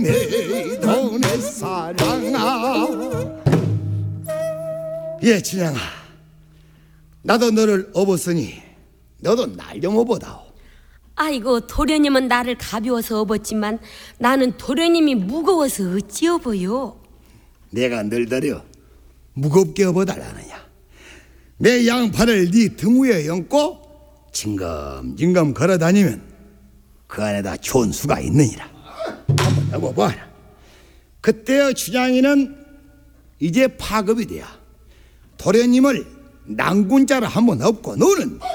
내 동네 사랑아. 예, 춘향아, 나도 너를 업었으니 너도 날 좀 업어다오. 아이고, 도련님은 나를 가벼워서 업었지만 나는 도련님이 무거워서 어찌 업어요? 내가 널더려 무겁게 업어달라느냐. 내 양팔을 네 등 위에 얹고 징검징검 걸어다니면 그 안에다 좋은 수가 있느니라. 한번 업어봐라. 그때의 춘향이는 이제 파급이 돼야 도련님을 낭군자로 한번 업고 너는